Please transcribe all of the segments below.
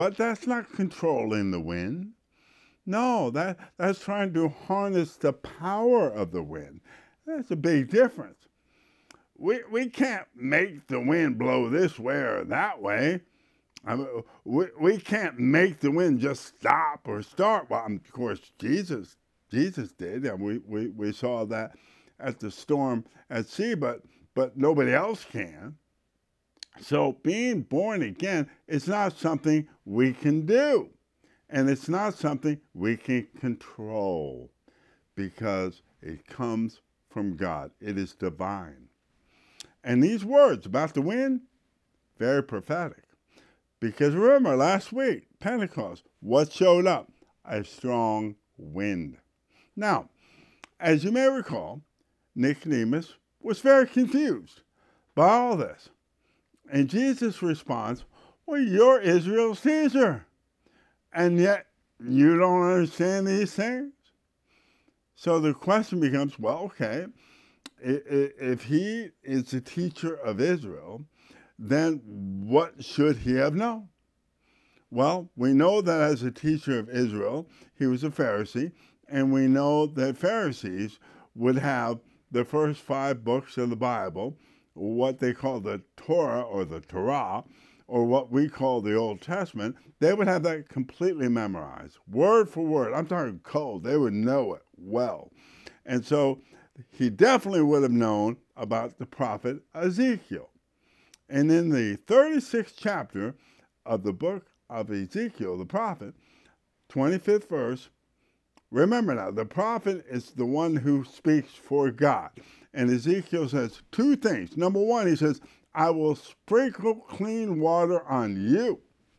But that's not controlling the wind. No, that's trying to harness the power of the wind. That's a big difference. We can't make the wind blow this way or that way. I mean, we can't make the wind just stop or start. Well, of course, Jesus did, and we saw that at the storm at sea, but nobody else can. So being born again is not something we can do, and it's not something we can control because it comes from God. It is divine. And these words about the wind, very prophetic. Because remember, last week, Pentecost, what showed up? A strong wind. Now, as you may recall, Nicodemus was very confused by all this. And Jesus responds, well, you're Israel's teacher, and yet you don't understand these things? So the question becomes, well, okay, if he is the teacher of Israel, then what should he have known? Well, we know that as a teacher of Israel, he was a Pharisee, and we know that Pharisees would have the first 5 books of the Bible, what they call the Torah or the Torah, or what we call the Old Testament. They would have that completely memorized, word for word. I'm talking cold. They would know it well. And so he definitely would have known about the prophet Ezekiel. And in the 36th chapter of the book of Ezekiel, the prophet, 25th verse, remember now, the prophet is the one who speaks for God. And Ezekiel says 2 things. Number 1, he says, I will sprinkle clean water on you,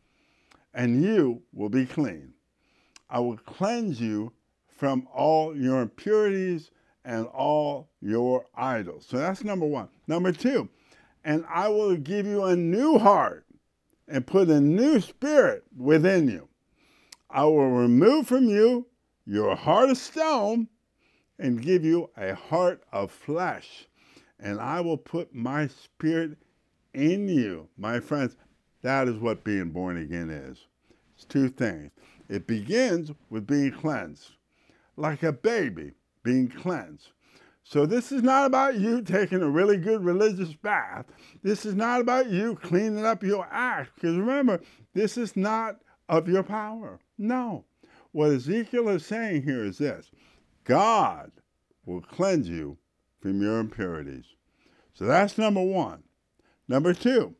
and you will be clean. I will cleanse you from all your impurities and all your idols. So that's number 1. Number 2, and I will give you a new heart and put a new spirit within you. I will remove from you your heart of stone and give you a heart of flesh. And I will put my spirit in you. My friends, that is what being born again is. It's 2 things. It begins with being cleansed, like a baby being cleansed. So this is not about you taking a really good religious bath. This is not about you cleaning up your act. Because remember, this is not of your power. No. What Ezekiel is saying here is this: God will cleanse you from your impurities. So that's number 1. Number 2,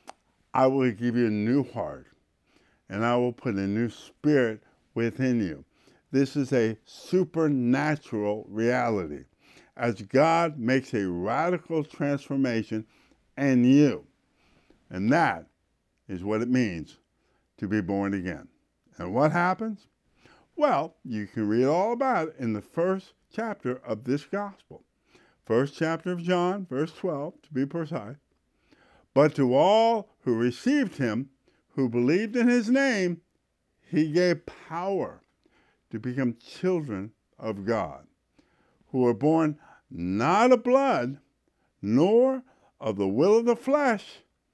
I will give you a new heart, and I will put a new spirit within you. This is a supernatural reality, as God makes a radical transformation in you. And that is what it means to be born again. And what happens? Well, you can read all about it in the 1st chapter of this gospel. 1st chapter of John, verse 12, to be precise. But to all who received him, who believed in his name, he gave power to become children of God, who were born not of blood, nor of the will of the flesh,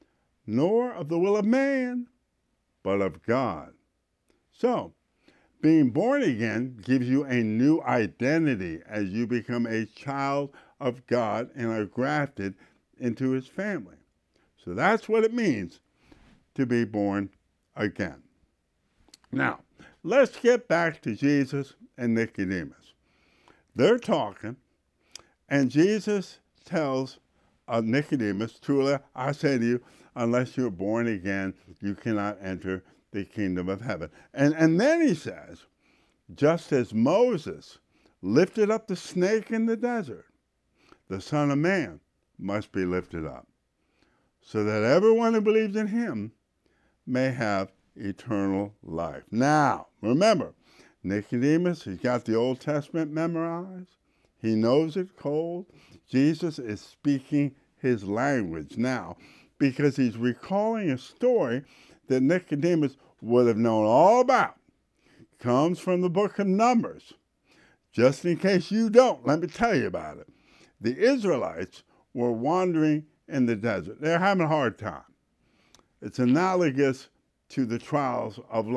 nor of the will of man, but of God. So, being born again gives you a new identity as you become a child of God and are grafted into his family. So that's what it means to be born again. Now, let's get back to Jesus and Nicodemus. They're talking, and Jesus tells Nicodemus, truly, I say to you, unless you're born again, you cannot enter the kingdom of heaven. And then he says, just as Moses lifted up the snake in the desert, the Son of Man must be lifted up, so that everyone who believes in him may have eternal life. Now, remember, Nicodemus, he's got the Old Testament memorized. He knows it cold. Jesus is speaking his language now because he's recalling a story that Nicodemus would have known all about. It comes from the book of Numbers. Just in case you don't, let me tell you about it. The Israelites were wandering in the desert. They're having a hard time. It's analogous to the trials of life.